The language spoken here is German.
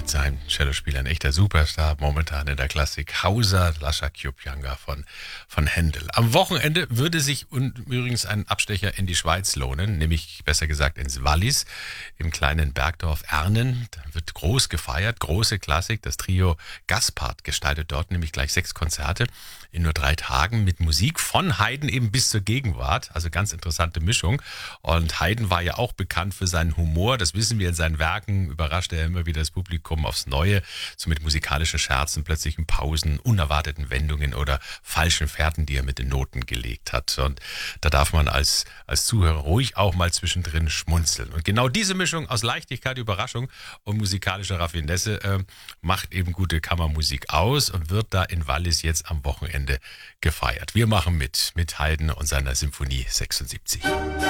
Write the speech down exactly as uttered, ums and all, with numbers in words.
Sein Cellospieler, ein echter Superstar, momentan in der Klassik. Hauser Lascha Kjupjanga von, von Händel. Am Wochenende würde sich übrigens ein Abstecher in die Schweiz lohnen, nämlich besser gesagt ins Wallis, im kleinen Bergdorf Ernen. Da wird groß gefeiert, große Klassik. Das Trio Gaspard gestaltet dort nämlich gleich sechs Konzerte in nur drei Tagen mit Musik von Haydn eben bis zur Gegenwart. Also ganz interessante Mischung. Und Haydn war ja auch bekannt für seinen Humor. Das wissen wir in seinen Werken. Überrascht er immer wieder das Publikum aufs Neue. So mit musikalischen Scherzen, plötzlichen Pausen, unerwarteten Wendungen oder falschen Fährten, die er mit den Noten gelegt hat. Und da darf man als, als Zuhörer ruhig auch mal zwischendrin schmunzeln. Und genau diese Mischung aus Leichtigkeit, Überraschung und musikalischer Raffinesse äh, macht eben gute Kammermusik aus und wird da in Wallis jetzt am Wochenende gefeiert. Wir machen mit, mit Haydn und seiner Symphonie sechsundsiebzig.